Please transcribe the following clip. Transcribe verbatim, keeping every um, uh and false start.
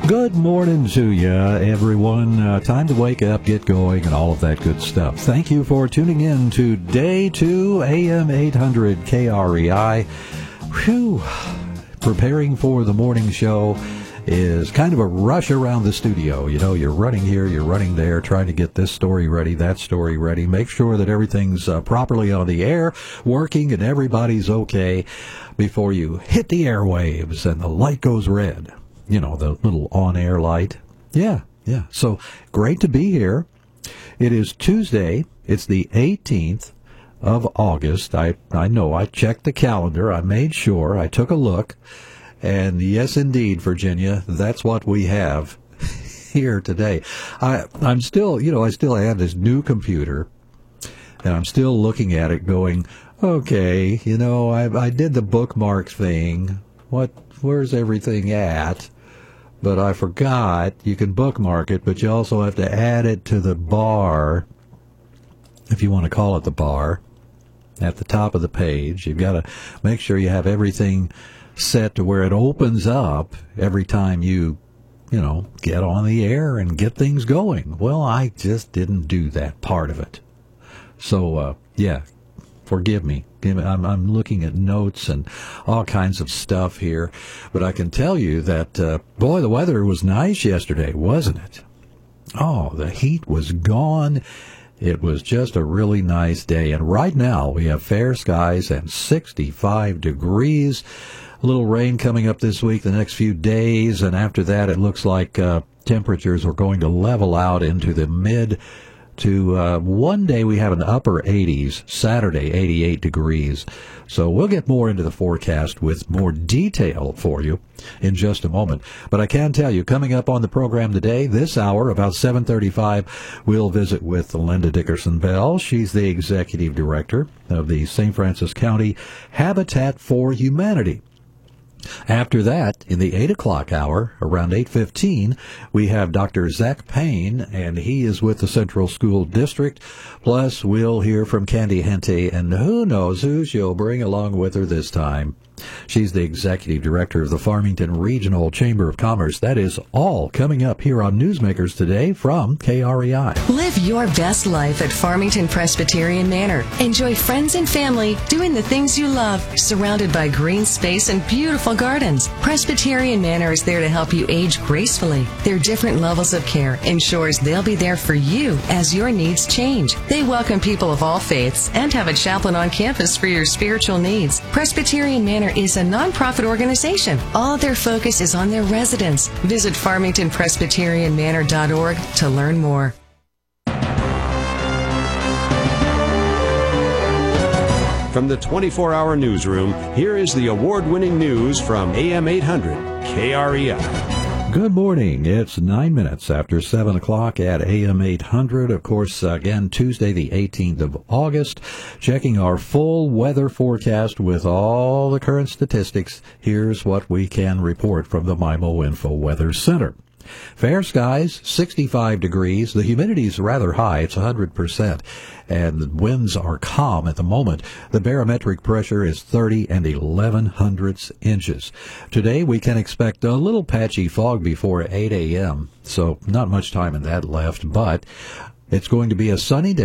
Good morning to you, everyone. Uh, time to wake up, get going, and all of that good stuff. Thank you for tuning in to Day two, A M eight hundred K R E I. Whew. Preparing for the morning show is kind of a rush around the studio. You know, you're running here, you're running there, trying to get this story ready, that story ready, make sure that everything's uh, properly on the air, working, and everybody's okay before you hit the airwaves and the light goes red. You know, the little on-air light. Yeah, yeah. So, great to be here. It is Tuesday. It's the eighteenth of August. I, I know, I checked the calendar. I made sure. I took a look. And yes, indeed, Virginia, that's what we have here today. I, I'm still, you know, I still have this new computer, and I'm still looking at it going, okay, you know, I, I did the bookmark thing. What, where's everything at? But I forgot you can bookmark it, but you also have to add it to the bar, if you want to call it the bar, at the top of the page. You've got to make sure you have everything set to where it opens up every time you, you know, get on the air and get things going. Well, I just didn't do that part of it. So, uh, yeah, forgive me. I'm, I'm looking at notes and all kinds of stuff here. But I can tell you that, uh, boy, the weather was nice yesterday, wasn't it? Oh, the heat was gone. It was just a really nice day. And right now we have fair skies and sixty-five degrees. A little rain coming up this week, the next few days. And after that, it looks like uh, temperatures are going to level out into the mid to uh, one day we have an upper eighties, Saturday eighty-eight degrees. So we'll get more into the forecast with more detail for you in just a moment. But I can tell you, coming up on the program today, this hour, about seven thirty-five, we'll visit with Linda Dickerson Bell. She's the executive director of the Saint Francis County Habitat for Humanity. After that, in the eight o'clock hour, around eight fifteen, we have Doctor Zach Payne, and he is with the Central School District. Plus, we'll hear from Candy Hente, and who knows who she'll bring along with her this time. She's the executive director of the Farmington Regional Chamber of Commerce. That is all coming up here on Newsmakers Today from K R E I. Live your best life at Farmington Presbyterian Manor. Enjoy friends and family doing the things you love, surrounded by green space and beautiful gardens. Presbyterian Manor is there to help you age gracefully. Their different levels of care ensures they'll be there for you as your needs change. They welcome people of all faiths and have a chaplain on campus for your spiritual needs. Presbyterian Manor is a nonprofit organization. All their focus is on their residents. Visit farmington presbyterian manor dot org to learn more. From the twenty-four hour newsroom, here is the award-winning news from A M eight hundred K R E I. Good morning. It's nine minutes after seven o'clock at A M eight hundred. Of course, again, Tuesday, the eighteenth of August. Checking our full weather forecast with all the current statistics. Here's what we can report from the M I M O Info Weather Center. Fair skies, sixty-five degrees. The humidity is rather high. It's one hundred percent. And the winds are calm at the moment. The barometric pressure is thirty and eleven hundredths inches. Today we can expect a little patchy fog before eight a.m. So not much time in that left, but it's going to be a sunny day.